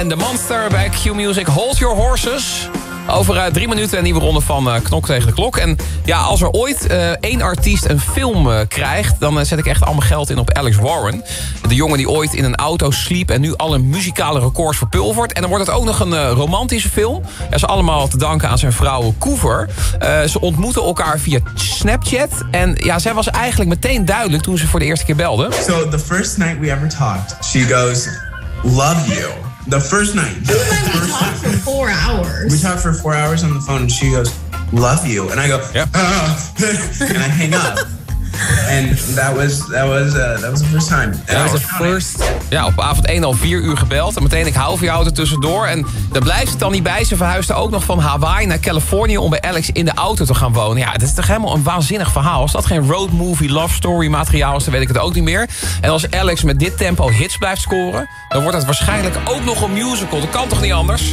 en The Monster bij Q-Music. Hold Your Horses. Over 3 minuten een nieuwe ronde van Knok tegen de Klok. En ja, als er ooit één artiest een film krijgt... dan zet ik echt al mijn geld in op Alex Warren. De jongen die ooit in een auto sliep... en nu alle muzikale records verpulvert. En dan wordt het ook nog een romantische film. Dat is allemaal te danken aan zijn vrouw Coover. Ze ontmoeten elkaar via Snapchat. En ja, zij was eigenlijk meteen duidelijk toen ze voor de eerste keer belde. So the first night we ever talked, she goes, love you. The first night. We talked for 4 hours. We talked for 4 hours on the phone and she goes, love you. And I go, Yep. And I hang up. And that was the first time. Dat was de first. Ja, op avond 1 al 4 uur gebeld. En meteen, ik hou van jou er tussendoor. En daar blijft het dan niet bij. Ze verhuisde ook nog van Hawaii naar Californië... om bij Alex in de auto te gaan wonen. Ja, dat is toch helemaal een waanzinnig verhaal. Als dat geen road movie, love story materiaal is... dan weet ik het ook niet meer. En als Alex met dit tempo hits blijft scoren... dan wordt het waarschijnlijk ook nog een musical. Dat kan toch niet anders?